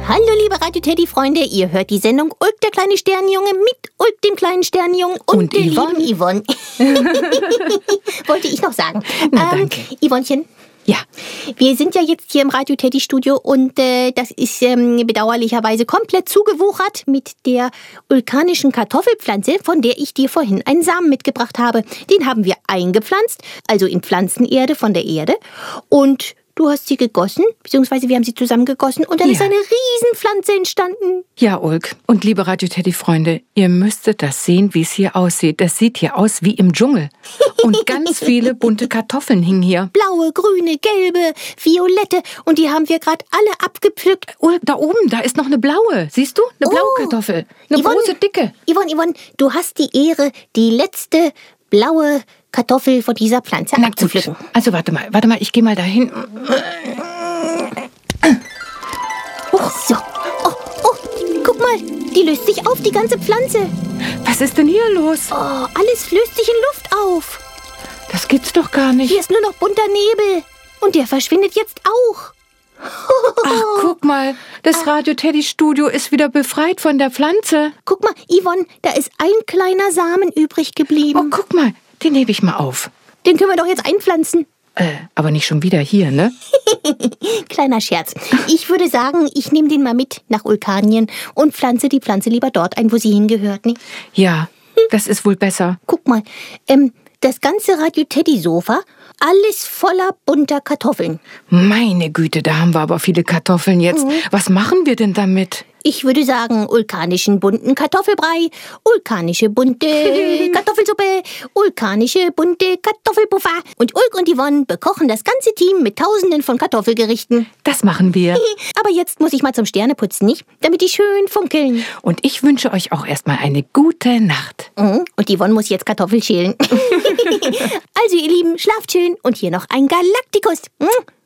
Hallo liebe Radio-Teddy-Freunde, ihr hört die Sendung Ulk, der kleine Sternenjunge mit Ulk, dem kleinen Sternenjungen und der lieben Yvonne. Wollte ich noch sagen. Danke. Yvonnchen. Ja. Wir sind ja jetzt hier im Radio-Teddy-Studio und das ist bedauerlicherweise komplett zugewuchert mit der ulkanischen Kartoffelpflanze, von der ich dir vorhin einen Samen mitgebracht habe. Den haben wir eingepflanzt, also in Pflanzenerde von der Erde, und du hast sie gegossen, beziehungsweise wir haben sie zusammengegossen und dann ist eine Riesenpflanze entstanden. Ja, Ulk. Und liebe Radio-Teddy-Freunde, ihr müsstet das sehen, wie es hier aussieht. Das sieht hier aus wie im Dschungel. Und ganz viele bunte Kartoffeln hingen hier. Blaue, grüne, gelbe, violette, und die haben wir gerade alle abgepflückt. Ulk, da oben, da ist noch eine blaue. Siehst du? Eine blaue Kartoffel. Eine Yvonne, große, dicke. Yvonne, du hast die Ehre, die letzte blaue Kartoffel von dieser Pflanze abzupflücken. Also warte mal, ich gehe mal dahin. So. Oh, guck mal, die löst sich auf, die ganze Pflanze. Was ist denn hier los? Oh, alles löst sich in Luft auf. Das gibt's doch gar nicht. Hier ist nur noch bunter Nebel. Und der verschwindet jetzt auch. Ach, guck mal, das Radio-Teddy-Studio ist wieder befreit von der Pflanze. Guck mal, Yvonne, da ist ein kleiner Samen übrig geblieben. Oh, guck mal, den hebe ich mal auf. Den können wir doch jetzt einpflanzen. Aber nicht schon wieder hier, ne? Kleiner Scherz. Ich würde sagen, ich nehme den mal mit nach Ulkanien und pflanze die Pflanze lieber dort ein, wo sie hingehört, ne? Ja, das ist wohl besser. Guck mal, das ganze Radio-Teddy-Sofa, alles voller bunter Kartoffeln. Meine Güte, da haben wir aber viele Kartoffeln jetzt. Was machen wir denn damit? Ich würde sagen, ulkanischen bunten Kartoffelbrei, ulkanische bunte Kartoffelsuppe, ulkanische bunte Kartoffelpuffer. Und Ulk und Yvonne bekochen das ganze Team mit Tausenden von Kartoffelgerichten. Das machen wir. Aber jetzt muss ich mal zum Sterneputzen, nicht? Damit die schön funkeln. Und ich wünsche euch auch erstmal eine gute Nacht. Und Yvonne muss jetzt Kartoffel schälen. Also ihr Lieben, schlaft schön und hier noch ein Galaktikus.